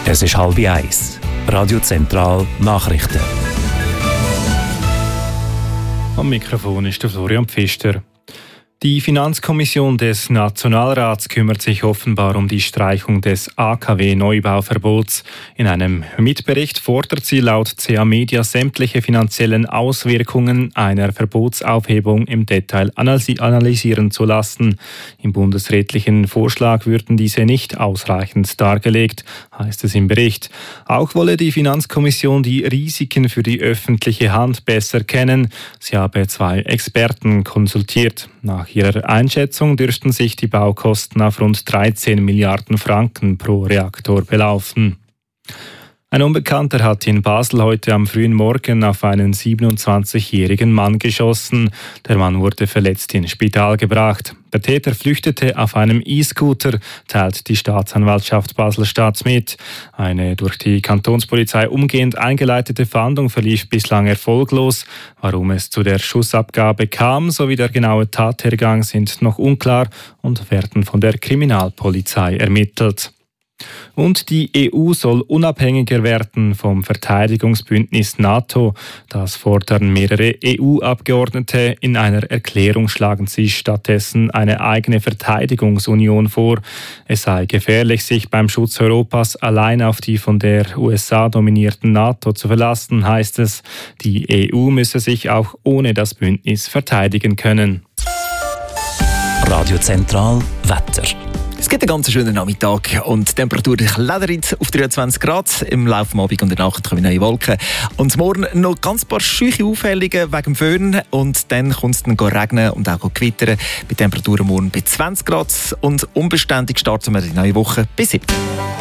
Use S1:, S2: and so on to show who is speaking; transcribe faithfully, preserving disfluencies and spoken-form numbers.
S1: Es ist halb eins. Radio Zentral Nachrichten.
S2: Am Mikrofon ist der Florian Pfister. Die Finanzkommission des Nationalrats kümmert sich offenbar um die Streichung des A K W-Neubauverbots. In einem Mitbericht fordert sie laut C A Media sämtliche finanziellen Auswirkungen einer Verbotsaufhebung im Detail analysieren zu lassen. Im bundesrätlichen Vorschlag würden diese nicht ausreichend dargelegt, heißt es im Bericht. Auch wolle die Finanzkommission die Risiken für die öffentliche Hand besser kennen. Sie habe zwei Experten konsultiert. Nach ihrer Einschätzung dürften sich die Baukosten auf rund dreizehn Milliarden Franken pro Reaktor belaufen. Ein Unbekannter hat in Basel heute am frühen Morgen auf einen siebenundzwanzigjährigen Mann geschossen. Der Mann wurde verletzt ins Spital gebracht. Der Täter flüchtete auf einem E-Scooter, teilt die Staatsanwaltschaft Basel-Stadt mit. Eine durch die Kantonspolizei umgehend eingeleitete Fahndung verlief bislang erfolglos. Warum es zu der Schussabgabe kam sowie der genaue Tathergang sind noch unklar und werden von der Kriminalpolizei ermittelt. Und die E U soll unabhängiger werden vom Verteidigungsbündnis NATO. Das fordern mehrere E U-Abgeordnete. In einer Erklärung schlagen sie stattdessen eine eigene Verteidigungsunion vor. Es sei gefährlich, sich beim Schutz Europas allein auf die von der U S A dominierten NATO zu verlassen, heißt es. Die E U müsse sich auch ohne das Bündnis verteidigen können.
S1: Radio Zentral Wetter.
S3: Es gibt einen ganz schönen Nachmittag und die Temperatur klettert auf dreiundzwanzig Grad. Im Laufe des Abends und der Nacht kommen neue Wolken. Und morgen noch ganz paar scheuche Aufhellungen wegen dem Föhn. Und dann kommt es dann regnen und auch gewittern. Bei Temperaturen morgen bei zwanzig Grad. Und unbeständig starten wir die neue Woche bis siebten